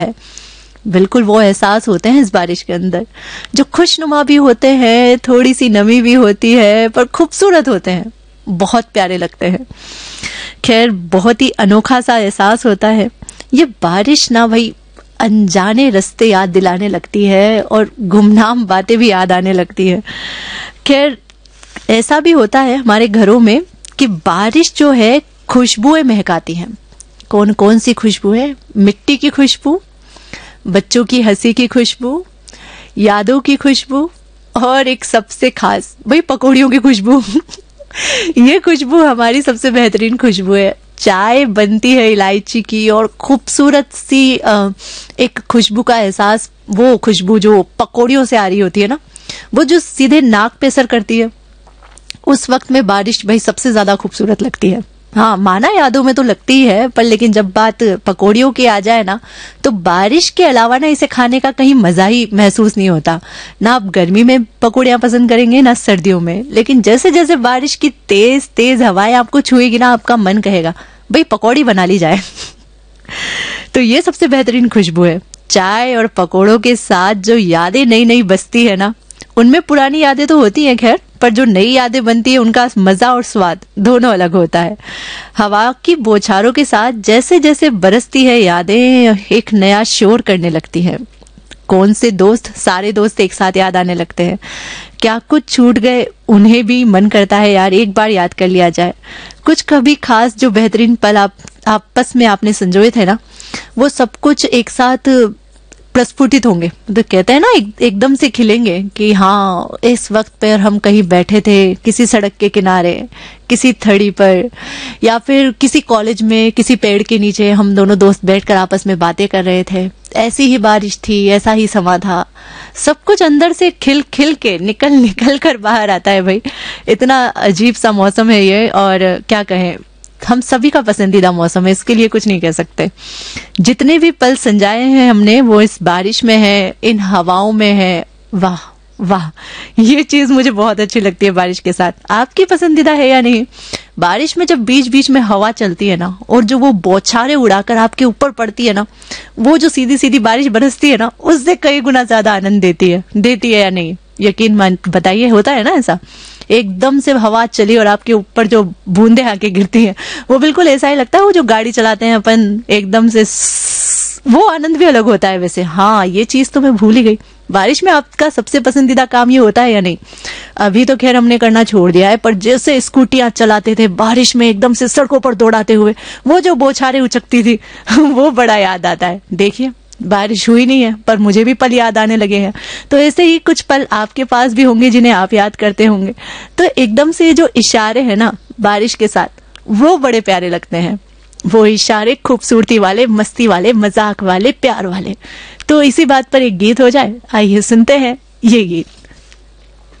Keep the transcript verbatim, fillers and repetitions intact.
है। बिल्कुल वो एहसास होते हैं इस बारिश के अंदर, जो खुशनुमा भी होते हैं, थोड़ी सी नमी भी होती है, पर खूबसूरत होते हैं, बहुत प्यारे लगते हैं। खैर, बहुत ही अनोखा सा एहसास होता है। ये बारिश ना भाई अनजाने रास्ते याद दिलाने लगती है और गुमनाम बातें भी याद आने लगती है। खैर, ऐसा भी होता है हमारे घरों में कि बारिश जो है खुशबुएं महकाती हैं। कौन कौन सी खुशबू है? मिट्टी की खुशबू, बच्चों की हंसी की खुशबू, यादों की खुशबू, और एक सबसे खास भाई पकौड़ियों की खुशबू। ये खुशबू हमारी सबसे बेहतरीन खुशबू है। चाय बनती है इलायची की और खूबसूरत सी एक खुशबू का एहसास, वो खुशबू जो पकौड़ियों से आ रही होती है ना, वो जो सीधे नाक पे असर करती है, उस वक्त में बारिश भाई सबसे ज्यादा खूबसूरत लगती है। हाँ, माना यादों में तो लगती है, पर लेकिन जब बात पकौड़ियों की आ जाए ना, तो बारिश के अलावा ना इसे खाने का कहीं मजा ही महसूस नहीं होता। ना आप गर्मी में पकौड़ियां पसंद करेंगे ना सर्दियों में, लेकिन जैसे जैसे बारिश की तेज तेज हवाएं आपको छुएगी ना, आपका मन कहेगा भाई पकौड़ी बना ली जाए। तो ये सबसे बेहतरीन खुशबू है। चाय और पकौड़ों के साथ जो यादें नई नई बसती है ना, उनमें पुरानी यादें तो होती हैं खैर, पर जो नई यादें बनती है उनका मजा और स्वाद दोनों अलग होता है। हवा की बौछारों के साथ जैसे जैसे बरसती है यादें, एक नया शोर करने लगती है। कौन से दोस्त, सारे दोस्त एक साथ याद आने लगते हैं। क्या कुछ छूट गए, उन्हें भी मन करता है यार एक बार याद कर लिया जाए। कुछ कभी खास जो बेहतरीन पल आप आपस में आपने संजोए थे ना, वो सब कुछ एक साथ प्रस्फुटित होंगे। तो कहते हैं ना एक, एकदम से खिलेंगे कि हाँ, इस वक्त पर हम कहीं बैठे थे किसी सड़क के किनारे, किसी थड़ी पर, या फिर किसी कॉलेज में किसी पेड़ के नीचे हम दोनों दोस्त बैठकर आपस में बातें कर रहे थे। ऐसी ही बारिश थी, ऐसा ही समा था। सब कुछ अंदर से खिल खिल के निकल निकल कर बाहर आता है भाई। इतना अजीब सा मौसम है ये, और क्या कहें, हम सभी का पसंदीदा मौसम है, इसके लिए कुछ नहीं कह सकते। जितने भी पल संजाए हैं हमने वो इस बारिश में है, इन हवाओं में है। वाह वाह, ये चीज मुझे बहुत अच्छी लगती है बारिश के साथ। आपकी पसंदीदा है या नहीं? बारिश में जब बीच बीच में हवा चलती है ना, और जो वो बौछारें उड़ाकर आपके ऊपर पड़ती है ना, वो जो सीधी सीधी बारिश बरसती है ना, उससे कई गुना ज्यादा आनंद देती है। देती है या नहीं? यकीन मान बताइए, होता है ना ऐसा? एकदम से हवा चली और आपके ऊपर जो बूंदे आके गिरती हैं, वो बिल्कुल ऐसा ही लगता है। वो जो गाड़ी चलाते हैं अपन एकदम से, वो आनंद भी अलग होता है वैसे। हाँ, ये चीज तो मैं भूल ही गई। बारिश में आपका सबसे पसंदीदा काम ये होता है या नहीं? अभी तो खैर हमने करना छोड़ दिया है, पर जैसे स्कूटियां चलाते थे बारिश में एकदम से सड़कों पर दौड़ाते हुए, वो जो बौछारें उचकती थी, वो बड़ा याद आता है। देखिए, बारिश हुई नहीं है पर मुझे भी पल याद आने लगे हैं। तो ऐसे ही कुछ पल आपके पास भी होंगे जिन्हें आप याद करते होंगे। तो एकदम से जो इशारे हैं ना बारिश के साथ, वो बड़े प्यारे लगते हैं। वो इशारे खूबसूरती वाले, मस्ती वाले, मजाक वाले, प्यार वाले। तो इसी बात पर एक गीत हो जाए, आइए सुनते हैं ये गीत।